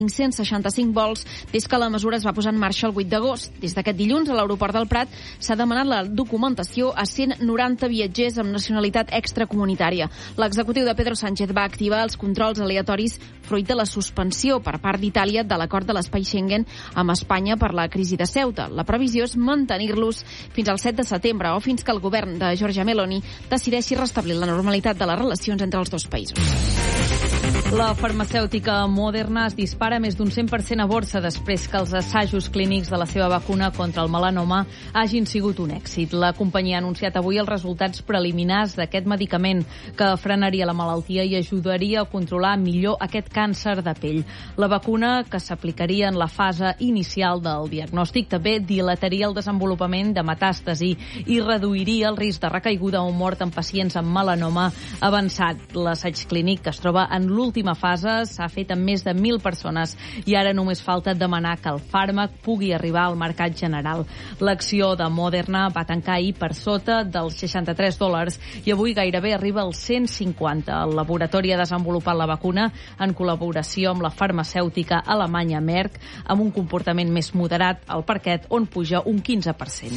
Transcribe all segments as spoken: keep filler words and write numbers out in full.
cinc-cents seixanta-cinc vols des que la mesura es va posar en marxa el vuit d'agost. Des d'aquest dilluns, a l'aeroport del Prat s'ha demanat la documentació a cent noranta viatgers amb nacionalitat extracomunitària. L'executiu de Pedro Sánchez va activar els controls aleatoris fruit de la suspensió per part d'Itàlia de l'acord de l'espai Schengen amb Espanya per la crisi de Ceuta. La previsió és mantenir-los fins al set de setembre o fins que el govern de Giorgia Meloni decideixi restablir la normalitat de les relacions entre els dos països. La farmacèutica Moderna es dispara més d'un cent per cent a borsa després que els assajos clínics de la seva vacuna contra el melanoma hagin sigut un èxit. La companyia ha anunciat avui els resultats preliminars d'aquest medicament que frenaria la malaltia i ajudaria a controlar millor aquest càncer de pell. La vacuna, que s'aplicaria en la fase inicial del diagnòstic, també dilataria el desenvolupament de metàstasi i reduiria el risc de recaiguda o mort en pacients amb melanoma avançat. L'assaig clínic, que es troba en l'última fase, s'ha fet amb més de mil persones i ara només falta demanar que el fàrmac pugui arribar al mercat general. L'acció de Moderna va tancar ahir per sota dels seixanta-tres dòlars i avui gairebé arriba als cent cinquanta. El laboratori ha desenvolupat la vacuna en col·laboració amb la farmacèutica alemanya Merck, amb un comportament més moderat al parquet, on puja un quinze per cent.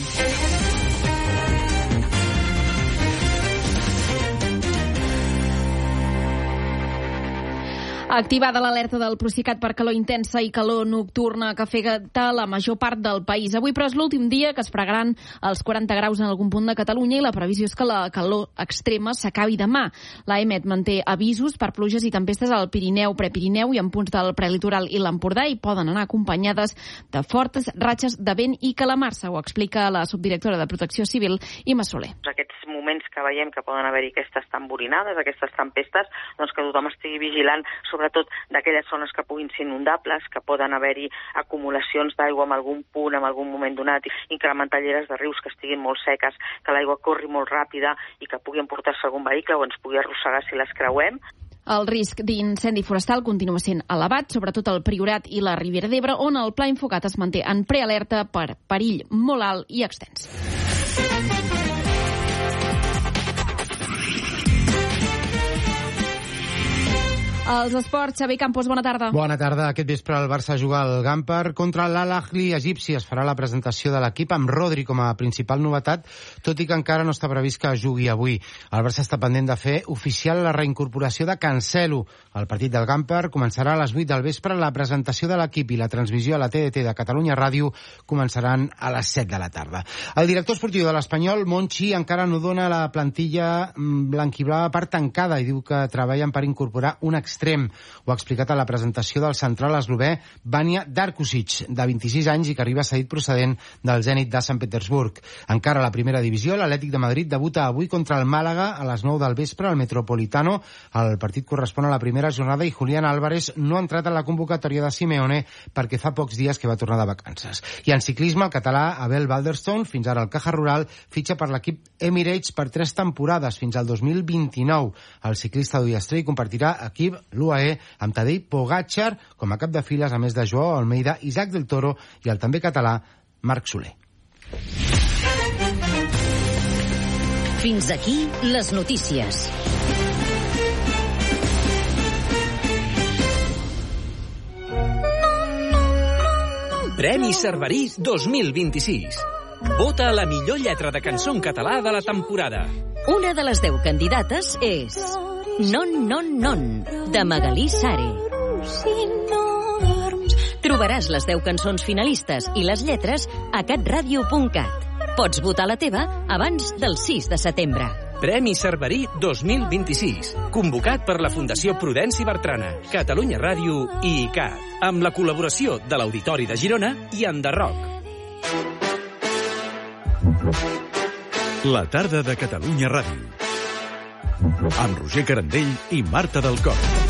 Activada l'alerta del Procicat per calor intensa i calor nocturna que afecta la major part del país. Avui, però, és l'últim dia que es fregaran els quaranta graus en algun punt de Catalunya i la previsió és que la calor extrema s'acabi demà. L'AEMET manté avisos per pluges i tempestes al Pirineu, Prepirineu i en punts del prelitoral i l'Empordà i poden anar acompanyades de fortes ratxes de vent i calamarsa. Ho explica la subdirectora de Protecció Civil, Imma Soler. Aquests moments que veiem que poden haver-hi aquestes tamborinades, aquestes tempestes, doncs que tothom estigui vigilant sobretot d'aquelles zones que puguin ser inundables, que poden haver-hi acumulacions d'aigua en algun punt, en algun moment donat, incrementalleres de rius que estiguin molt seques, que l'aigua corri molt ràpida i que pugui emportar-se algun vehicle o ens pugui arrossegar si les creuem. El risc d'incendi forestal continua sent elevat, sobretot al Priorat i la Ribera d'Ebre, on el Pla Infocat es manté en prealerta per perill molt alt i extens. Els esports, Xavi Campos, bona tarda. Bona tarda. Aquest vespre el Barça juga al Gampar contra l'Al-Ahli egipci. Es farà la presentació de l'equip amb Rodri com a principal novetat, tot i que encara no està previst que jugui avui. El Barça està pendent de fer oficial la reincorporació de Cancelo. El partit del Gampar començarà a les vuit del vespre. La presentació de l'equip i la transmissió a la T D T de Catalunya Ràdio començaran a les set de la tarda. El director esportiu de l'Espanyol, Monchi, encara no dona la plantilla blanquiblava per tancada i diu que treballen per incorporar un extrem. Ho ha explicat a la presentació del central eslové Vanja Darkusic, de vint-i-sis anys i que arriba cedit procedent del Zenit de Sant Petersburg. Encara a la primera divisió, l'Atlètic de Madrid debuta avui contra el Màlaga a les nou del vespre al Metropolitano. El partit correspon a la primera jornada i Julián Álvarez no ha entrat a la convocatòria de Simeone perquè fa pocs dies que va tornar de vacances. I en ciclisme, el català Abel Balderstone, fins ara el Caja Rural, fitxa per l'equip Emirates per tres temporades fins al dos mil vint-i-nou. El ciclista d'Ullastrell compartirà equip l'U A E amb Tadej Pogačar com a cap de files, a més de Joao Almeida, Isaac del Toro i el també català Marc Soler. Fins aquí les notícies. Premi Cerverí dos mil vint-i-sis. Vota la millor lletra de cançó en català de la temporada. Una de les deu candidates és Non, non, non, de Magalí Sare. Trobaràs les deu cançons finalistes i les lletres a catradio punt cat. Pots votar la teva abans del sis de setembre. Premi Cerverí dos mil vint-i-sis, convocat per la Fundació Prudenci Bertrana, Catalunya Ràdio i I C A T, amb la col·laboració de l'Auditori de Girona i Enderroc. La tarda de Catalunya Ràdio, amb Roger Carandell i Marta del Cor.